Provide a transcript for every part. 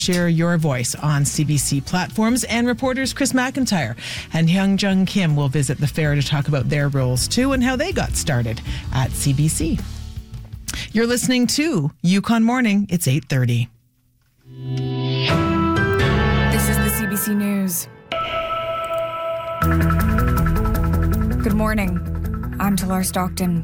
Share your voice on CBC platforms, and reporters Chris McIntyre and Hyung Jung Kim will visit the fair to talk about their roles too and how they got started at CBC. You're listening to Yukon Morning. It's 8:30. This is the CBC News. Good morning. I'm Talar Stockton.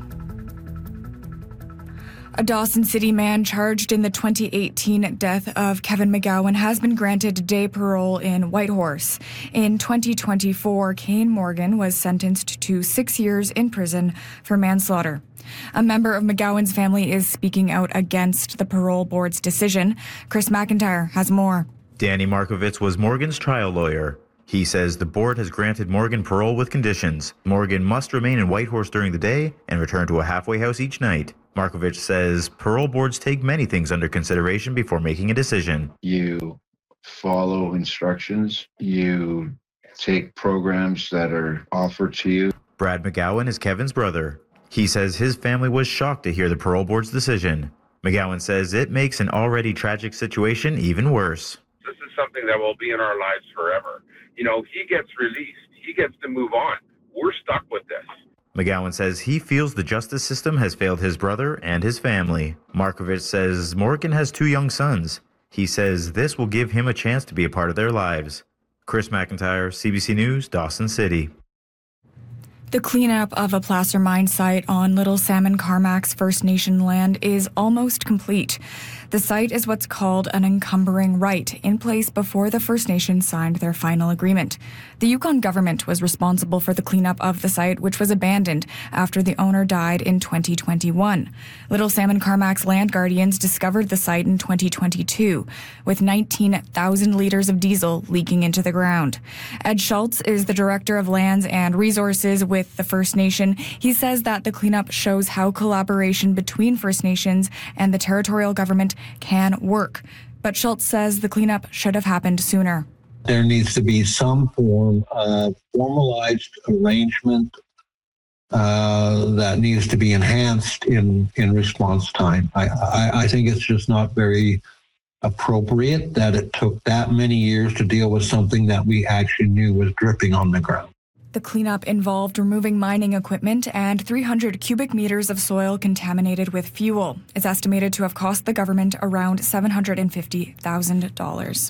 A Dawson City man charged in the 2018 death of Kevin McGowan has been granted day parole in Whitehorse. In 2024, Kane Morgan was sentenced to 6 years in prison for manslaughter. A member of McGowan's family is speaking out against the parole board's decision. Chris McIntyre has more. Danny Markovitz was Morgan's trial lawyer. He says the board has granted Morgan parole with conditions. Morgan must remain in Whitehorse during the day and return to a halfway house each night. Markovitz says parole boards take many things under consideration before making a decision. You follow instructions. You take programs that are offered to you. Brad McGowan is Kevin's brother. He says his family was shocked to hear the parole board's decision. McGowan says it makes an already tragic situation even worse. This is something that will be in our lives forever. You know, he gets released. He gets to move on. We're stuck with this. McGowan says he feels the justice system has failed his brother and his family. Markovitz says Morgan has 2 young sons. He says this will give him a chance to be a part of their lives. Chris McIntyre, CBC News, Dawson City. The cleanup of a placer mine site on Little Salmon Carmacks First Nation land is almost complete. The site is what's called an encumbering right, in place before the First Nations signed their final agreement. The Yukon government was responsible for the cleanup of the site, which was abandoned after the owner died in 2021. Little Salmon Carmacks land guardians discovered the site in 2022, with 19,000 litres of diesel leaking into the ground. Ed Schultz is the Director of Lands and Resources with the First Nation. He says that the cleanup shows how collaboration between First Nations and the territorial government can work. But Schultz says the cleanup should have happened sooner. There needs to be some form of formalized arrangement that needs to be enhanced in response time. I think it's just not very appropriate that it took that many years to deal with something that we actually knew was dripping on the ground. The cleanup involved removing mining equipment and 300 cubic meters of soil contaminated with fuel. It's estimated to have cost the government around $750,000.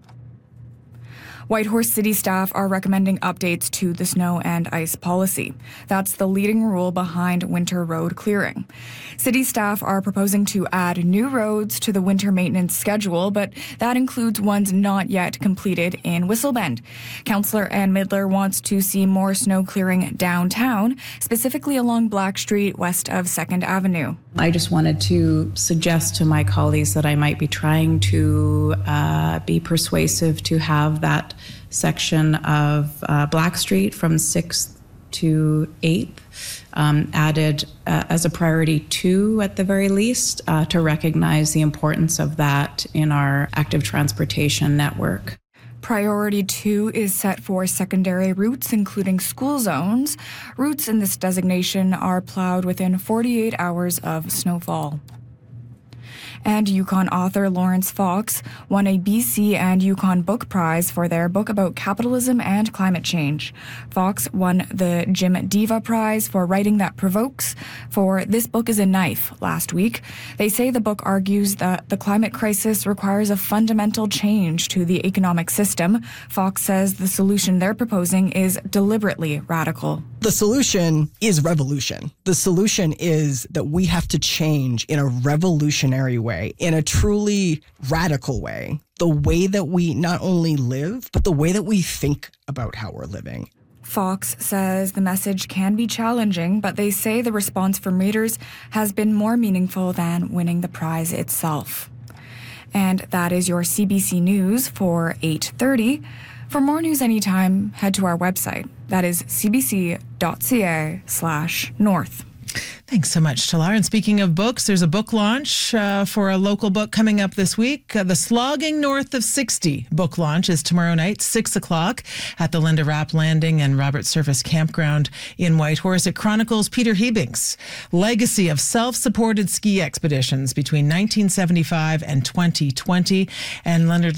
Whitehorse City staff are recommending updates to the snow and ice policy. That's the leading rule behind winter road clearing. City staff are proposing to add new roads to the winter maintenance schedule, but that includes ones not yet completed in Whistlebend. Councillor Ann Midler wants to see more snow clearing downtown, specifically along Black Street west of 2nd Avenue. I just wanted to suggest to my colleagues that I might be trying to be persuasive to have that section of Black Street from 6th to 8th added as a priority 2 at the very least to recognize the importance of that in our active transportation network. Priority 2 is set for secondary routes, including school zones. Routes in this designation are plowed within 48 hours of snowfall. And Yukon author Lawrence Fox won a BC and Yukon Book Prize for their book about capitalism and climate change. Fox won the Jim Diva Prize for writing that provokes for This Book is a Knife last week. They say the book argues that the climate crisis requires a fundamental change to the economic system. Fox says the solution they're proposing is deliberately radical. The solution is revolution. The solution is that we have to change in a revolutionary way, in a truly radical way, the way that we not only live, but the way that we think about how we're living. Fox says the message can be challenging, but they say the response from readers has been more meaningful than winning the prize itself. And that is your CBC News for 8:30. For more news anytime, head to our website. That is cbc.ca/north. Thanks so much, Talar. And speaking of books, there's a book launch for a local book coming up this week. The Slogging North of 60 book launch is tomorrow night, 6 o'clock, at the Linda Rapp Landing and Robert Service Campground in Whitehorse. It chronicles Peter Hebing's legacy of self-supported ski expeditions between 1975 and 2020. And Leonard